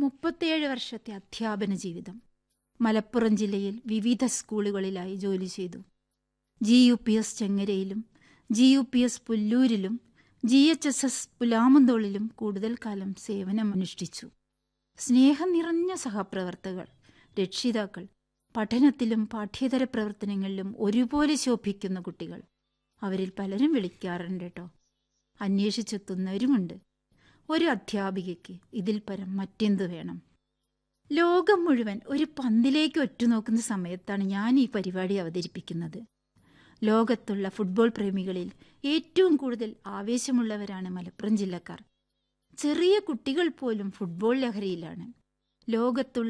37 വർഷത്തെ അധ്യാപന ജീവിതം. മലപ്പുറം ജില്ലയിൽ വിവിധ സ്കൂളുകളിലായി ജോലി ചെയ്തു. GUPS ചെങ്ങരയിലും GUPS പുല്ലൂരിലും GHSS പുലാമന്തോളിലും കൂടുതൽ കാലം സേവനമനുഷ്ഠിച്ചു. സ്നേഹം നിറഞ്ഞ സഹപ്രവർത്തകർ, രക്ഷിതാക്കൾ, പഠനത്തിലും പാഠ്യേതര പ്രവർത്തനങ്ങളിലും ഒരുപോലെ ശോഭിക്കുന്ന കുട്ടികൾ. അവരിൽ പലരും വിളിക്കാറുണ്ട് കേട്ടോ. അന്വേഷിച്ചെത്തുന്നവരുമുണ്ട്. ഒരു അധ്യാപികയ്ക്ക് ഇതിൽ പരം മറ്റെന്തു വേണം? ലോകം മുഴുവൻ ഒരു പന്തിലേക്ക് ഒറ്റുനോക്കുന്ന സമയത്താണ് ഞാൻ ഈ പരിപാടി അവതരിപ്പിക്കുന്നത്. ലോകത്തുള്ള ഫുട്ബോൾ പ്രേമികളിൽ ഏറ്റവും കൂടുതൽ ആവേശമുള്ളവരാണ് മലപ്പുറം ജില്ലക്കാർ. ചെറിയ കുട്ടികൾ പോലും ഫുട്ബോൾ ലഹരിയിലാണ്. ലോകത്തുള്ള